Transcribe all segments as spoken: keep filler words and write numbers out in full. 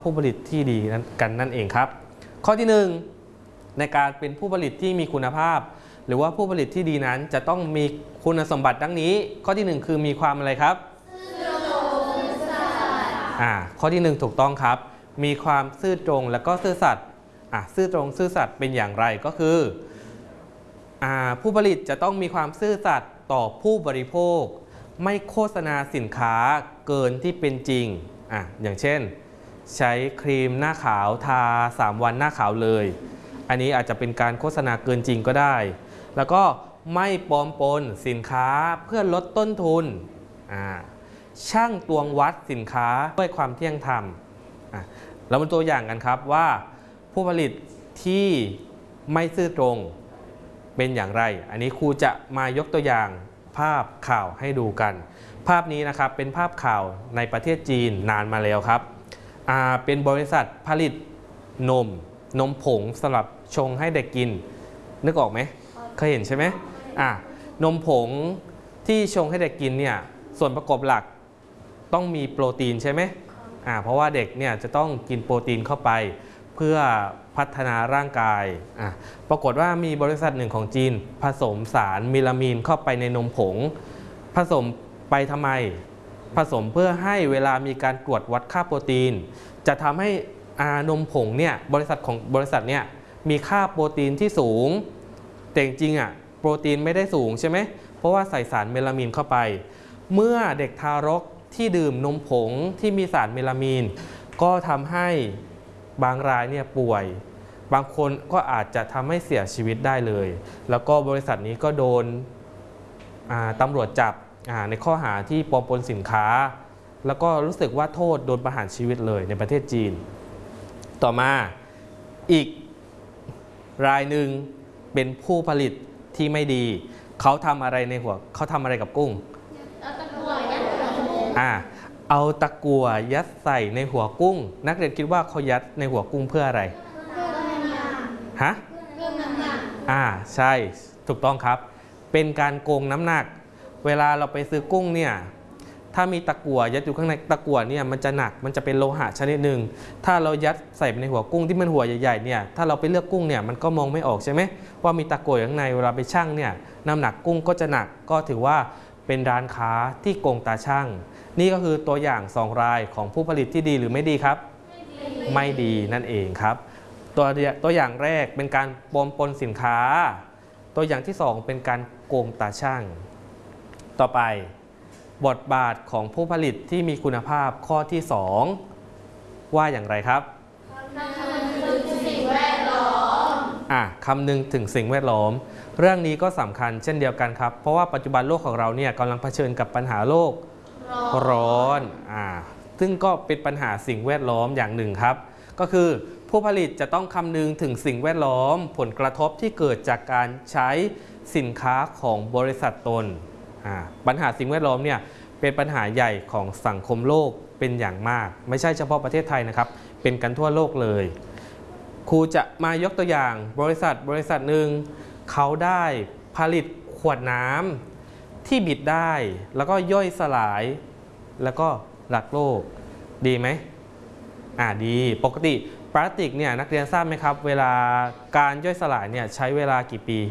ผู้ผลิตที่ดีนั้นกันนั่นเองครับข้อที่หนึ่งในการเป็นผู้ผลิตที่มีคุณภาพหรือว่าผู้ผลิตที่ดีนั้นจะต้องมีคุณสมบัติดังนี้ข้อที่หนึ่งคือมีความอะไรครับซื่อตรงซื่อสัตย์อ่าข้อที่หนึ่งถูกต้องครับมีความซื่อตรงและก็ซื่อสัตย์อ่ะซื่อตรงซื่อสัตย์เป็นอย่างไรก็คืออ่าผู้ผลิตจะต้องมีความซื่อสัตย์ต่อผู้บริโภคไม่โฆษณาสินค้าเกินที่เป็นจริงอ่ะอย่างเช่นใช้ครีมหน้าขาวทาสามวันหน้าขาวเลยอันนี้อาจจะเป็นการโฆษณาเกินจริงก็ได้แล้วก็ไม่ปลอมปนสินค้าเพื่อลดต้นทุนช่างตวงวัดสินค้าด้วยความเที่ยงธรรมเรามาตัวอย่างกันครับว่าผู้ผลิตที่ไม่ซื่อตรงเป็นอย่างไรอันนี้ครูจะมายกตัวอย่างภาพข่าวให้ดูกันภาพนี้นะครับเป็นภาพข่าวในประเทศจีนนานมาแล้วครับเป็นบริษัทผลิตนมนมผงสำหรับชงให้เด็กกินนึกออกไหมเคยเห็นใช่ไหมอ่ะนมผงที่ชงให้เด็กกินเนี่ยส่วนประกอบหลักต้องมีโปรตีนใช่ไหมอ่าเพราะว่าเด็กเนี่ยจะต้องกินโปรตีนเข้าไปเพื่อพัฒนาร่างกายอ่ะปรากฏว่ามีบริษัทหนึ่งของจีนผสมสารเมลามีนเข้าไปในนมผงผสมไปทำไมผสมเพื่อให้เวลามีการตรวจวัดค่าโปรตีนจะทำให้นมผงเนี่ยบริษัทของบริษัทเนี่ยมีค่าโปรตีนที่สูงแต่จริงๆอ่ะโปรตีนไม่ได้สูงใช่ไหมเพราะว่าใส่สารเมลามีนเข้าไปเมื่อเด็กทารกที่ดื่มนมผงที่มีสารเมลามีนก็ทำให้บางรายเนี่ยป่วยบางคนก็อาจจะทำให้เสียชีวิตได้เลยแล้วก็บริษัทนี้ก็โดนตำรวจจับในข้อหาที่ปลอมปนสินค้าแล้วก็รู้สึกว่าโทษโดนประหารชีวิตเลยในประเทศจีนต่อมาอีกรายหนึ่งเป็นผู้ผลิตที่ไม่ดีเขาทำอะไรในหัวเขาทำอะไรกับกุ้งเอาตะกั่วยัดหัวกุ้งอ่าเอาตะกั่วยัดใส่ในหัวกุ้งนักเรียนคิดว่าเขายัดในหัวกุ้งเพื่ออะไรฮะเพิ่มน้ำหนักอ่าใช่ถูกต้องครับเป็นการโกงน้ำหนักเวลาเราไปซื้อกุ้งเนี่ยถ้ามีตะกั่วยัดอยู่ข้างในตะกั่วเนี่ยมันจะหนักมันจะเป็นโลหะชนิดหนึ่งถ้าเรายัดใส่ในหัวกุ้งที่มันหัวใหญ่ๆเนี่ยถ้าเราไปเลือกกุ้งเนี่ยมันก็มองไม่ออกใช่ไหมว่ามีตะกั่วอยู่ข้างในเวลาไปชั่งเนี่ยน้ำหนักกุ้งก็จะหนักก็ถือว่าเป็นร้านค้าที่โกงตาช่างนี่ก็คือตัวอย่างสองรายของผู้ผลิตที่ดีหรือไม่ดีครับไม่ดี, ไม่ดีนั่นเองครับตัวตัวอย่างแรกเป็นการปลอมปนสินค้าตัวอย่างที่สองเป็นการโกงตาช่างต่อไปบทบาทของผู้ผลิตที่มีคุณภาพข้อที่สองว่าอย่างไรครับคำนึงถึงสิ่งแวดล้อมอ่ะคำนึงถึงสิ่งแวดล้อมเรื่องนี้ก็สำคัญเช่นเดียวกันครับเพราะว่าปัจจุบันโลกของเราเนี่ยกำลังเผชิญกับปัญหาโลกร้อนอ่าซึ่งก็เป็นปัญหาสิ่งแวดล้อมอย่างหนึ่งครับก็คือผู้ผลิตจะต้องคำนึงถึงสิ่งแวดล้อมผลกระทบที่เกิดจากการใช้สินค้าของบริษัทตนปัญหาสิ่งแวดล้อมเนี่ยเป็นปัญหาใหญ่ของสังคมโลกเป็นอย่างมากไม่ใช่เฉพาะประเทศไทยนะครับเป็นกันทั่วโลกเลยครูจะมายกตัวอย่างบริษัทบริษัทหนึ่งเขาได้ผลิตขวดน้ำที่บิดได้แล้วก็ย่อยสลายแล้วก็รักโลกดีไหมอ่าดีปกติพลาสติกเนี่ยนักเรียนทราบไหมครับเวลาการย่อยสลายเนี่ยใช้เวลากี่ปี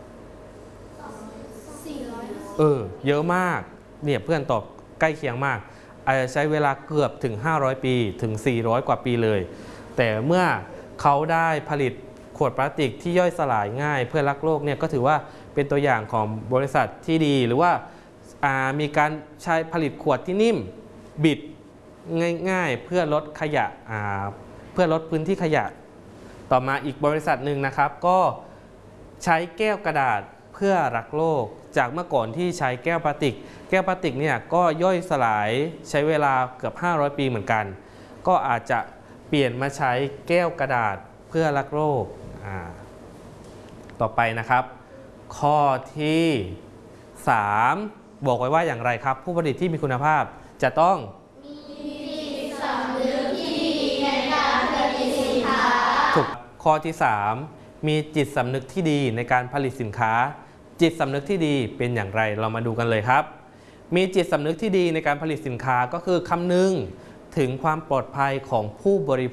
เออเยอะมากเนี่ยเพื่อนตอบใกล้เคียงมากอาจจะใช้เวลาเกือบถึงห้าร้อยปีถึงสี่ร้อยกว่าปีเลยแต่เมื่อเขาได้ผลิตขวดพลาสติกที่ย่อยสลายง่ายเพื่อรักโลกเนี่ยก็ถือว่าเป็นตัวอย่างของบริษัทที่ดีหรือว่ามีการใช้ผลิตขวดที่นิ่มบิดง่ายๆเพื่อลดขยะเพื่อลดพื้นที่ขยะต่อมาอีกบริษัทหนึ่งนะครับก็ใช้แก้วกระดาษเพื่อรักโลกจากเมื่อก่อนที่ใช้แก้วพลาสติกแก้วพลาสติกเนี่ยก็ย่อยสลายใช้เวลาเกือบห้าร้อยปีเหมือนกันก็อาจจะเปลี่ยนมาใช้แก้วกระดาษเพื่อรักโลกต่อไปนะครับข้อที่สามบอกไว้ว่าอย่างไรครับผู้ผลิตที่มีคุณภาพจะต้องมีจิตสำนึกที่ดีในการผลิตสินค้าถูกข้อที่สามมีจิตสำนึกที่ดีในการผลิตสินค้าจิตสำนึกที่ดีเป็นอย่างไรเรามาดูกันเลยครับมีจิตสำนึกที่ดีในการผลิตสินค้าก็คือคำนึงถึงความปลอดภัยของผู้บริโภค